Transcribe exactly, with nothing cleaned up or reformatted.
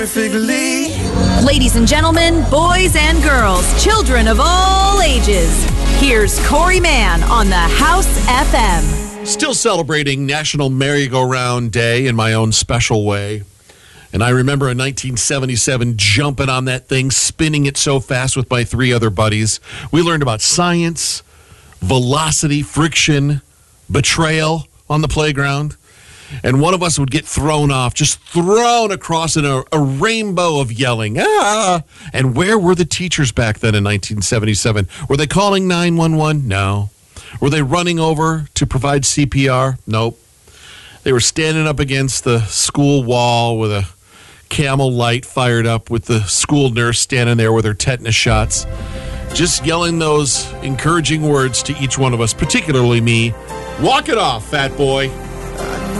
Perfectly. Ladies and gentlemen, boys and girls, children of all ages, here's Corey Mann on the House F M. Still celebrating National Merry-Go-Round Day in my own special way. And I remember in nineteen seventy-seven jumping on that thing, spinning it so fast with my three other buddies. We learned about science, velocity, friction, betrayal on the playground. And one of us would get thrown off, just thrown across in a, a rainbow of yelling. Ah! And where were the teachers back then in nineteen seventy-seven? Were they calling nine one one? No. Were they running over to provide C P R? Nope. They were standing up against the school wall with a Camel light fired up, with the school nurse standing there with her tetanus shots, just yelling those encouraging words to each one of us, particularly me. Walk it off, fat boy.